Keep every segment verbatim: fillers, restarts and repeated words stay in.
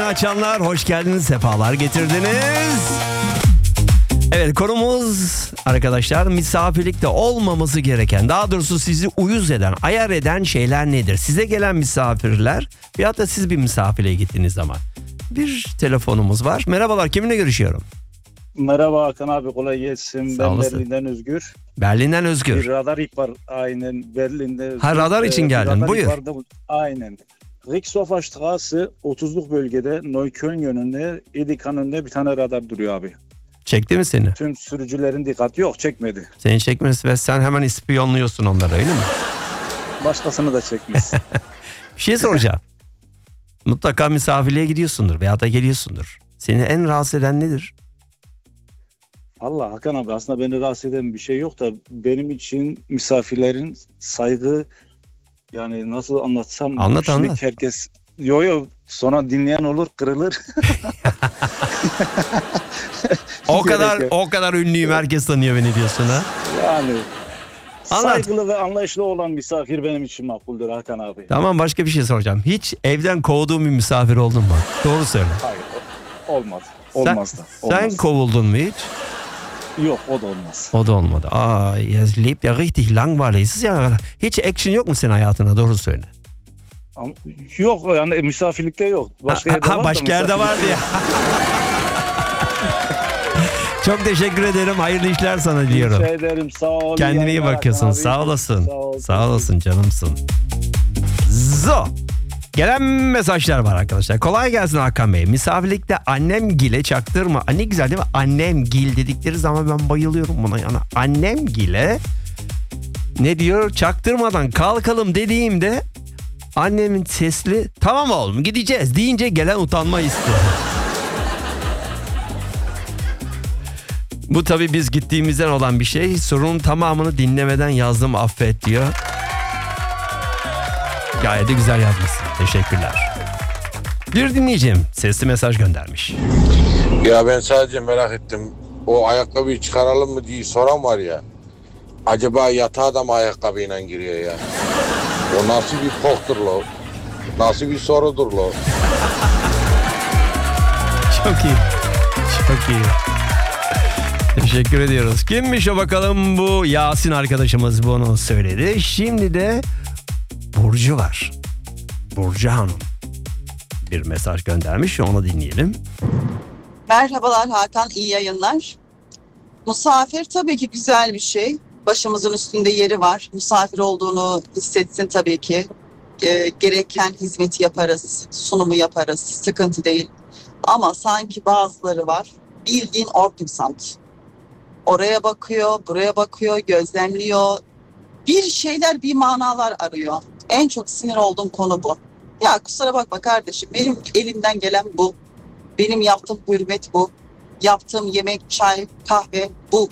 açanlar hoş geldiniz, sefalar getirdiniz. Evet, konumuz arkadaşlar misafirlikte olmaması gereken, daha doğrusu sizi uyuz eden, ayar eden şeyler nedir? Size gelen misafirler veyahut da siz bir misafire gittiğiniz zaman. Bir telefonumuz var. Merhabalar, kiminle görüşüyorum? Merhaba Hakan abi, kolay gelsin. Sağ Ben olasın. Berlin'den Özgür. Berlin'den Bir Özgür. radar ip var aynen Berlin'de. Özgür. Ha, radar için Ee, geldin, radar ip buyur. vardı. Aynen. Rixhofer Straße otuzluk bölgede Neukölln yönünde Edika'nın önünde bir tane radar duruyor abi. Çekti mi seni? Tüm sürücülerin dikkati yok, çekmedi. Seni çekmesi ve sen hemen ispiyonluyorsun onları, öyle mi? Başkasını da çekmez. Bir şey soracağım. Mutlaka misafirliğe gidiyorsundur veya da geliyorsundur. Seni en rahatsız eden nedir? Allah Hakan abi, aslında beni rahatsız eden bir şey yok da benim için misafirlerin saygı, yani nasıl anlatsam. Anlat, şimdi anlat. Herkes yo yo sonra dinleyen olur, kırılır. O kadar Gerek yok. o kadar ünlüyüm, herkes tanıyor beni diyorsun ha. Yani Anlat. saygılı ve anlayışlı olan misafir benim için makbuldür Hakan abi. Tamam, başka bir şey soracağım. Hiç evden kovduğun bir misafir oldun mu? Doğru söyle. Hayır, o- olmaz. Olmaz da. Olmaz. Sen kovuldun mu hiç? Yok, o da olmaz. O da olmadı. Aa, es lebt ya richtig langweilig. Es ist ya, hiç action yok mu senin hayatında? Doğru söyle. Ama- Yok yani misafirlikte yok. Başka Ha, yerde ha, var da başka yerde misafirlikte vardı ya. Çok teşekkür ederim. Hayırlı işler sana diliyorum. Rica ederim, sağ ol. Kendine iyi yayınlar bakıyorsun. Hakan abi. Sağ olasın. Sağ ol. Sağ olasın, canımsın. Zo. Gelen mesajlar var arkadaşlar. Kolay gelsin Hakan Bey. Misafirlikte annemgile çaktırma. Ne güzel değil mi? Annemgil dedikleri zaman ben bayılıyorum buna. Yani annemgile ne diyor? Çaktırmadan kalkalım dediğimde annemin sesli tamam oğlum gideceğiz deyince gelen utanma hissi. Bu tabii biz gittiğimizden olan bir şey. Sorunun tamamını dinlemeden yazdım, affet diyor. Gayet de güzel yazmışsın. Teşekkürler. Bir dinleyicim sesli mesaj göndermiş. Ya ben sadece merak ettim. O ayakkabıyı çıkaralım mı diye soran var ya. Acaba yatağa da mı ayakkabıyla giriyor ya? O nasıl bir koktur lo? Nasıl bir sorudur lo? Çok iyi. Çok iyi. Teşekkür ediyoruz. Kimmiş o bakalım? Bu Yasin arkadaşımız bunu söyledi. Şimdi de Burcu var. Burcu Hanım bir mesaj göndermiş. Onu dinleyelim. Merhabalar Hakan, iyi yayınlar. Misafir tabii ki güzel bir şey. Başımızın üstünde yeri var. Misafir olduğunu hissetsin tabii ki. E, gereken hizmeti yaparız, sunumu yaparız. Sıkıntı değil. Ama sanki bazıları var. Bildiğin Ordnungsamt. Oraya bakıyor, buraya bakıyor, gözlemliyor. Bir şeyler, bir manalar arıyor. En çok sinir olduğum konu bu. Ya kusura bakma kardeşim, benim elimden gelen bu. Benim yaptığım hürmet bu. Yaptığım yemek, çay, kahve bu.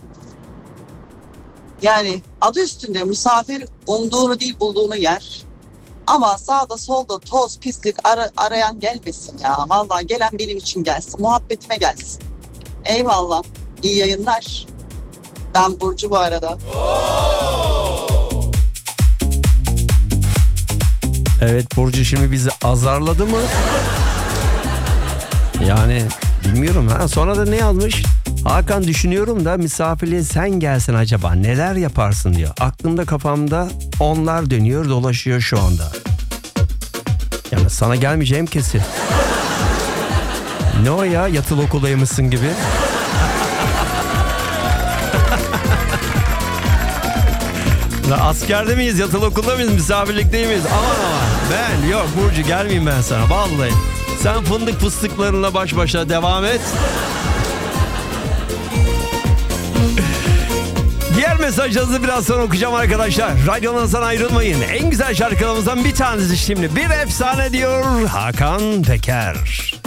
Yani adı üstünde misafir umduğunu değil bulduğunu yer. Ama sağda solda toz, pislik ara, arayan gelmesin ya. Vallahi gelen benim için gelsin. Muhabbetime gelsin. Eyvallah. İyi yayınlar. Ben Burcu bu arada. Evet, Burcu şimdi bizi azarladı mı? Yani bilmiyorum ha. Sonra da ne yazmış? Hakan düşünüyorum da misafirliğe sen gelsin acaba neler yaparsın diyor. Aklımda kafamda onlar dönüyor dolaşıyor şu anda. Yani sana gelmeyeceğim kesin. Ne o ya, yatılı okuldaymışsın gibi. La askerde miyiz, yatılı okulda mıyız, misafirlikte miyiz? Aman aman ben yok Burcu, gelmeyeyim ben sana vallahi. Sen fındık fıstıklarınla baş başa devam et. Diğer mesajlarınızı biraz sonra okuyacağım arkadaşlar. Radyonuzdan ayrılmayın. En güzel şarkılarımızdan bir tanesi şimdi. Bir efsane diyor Hakan Peker.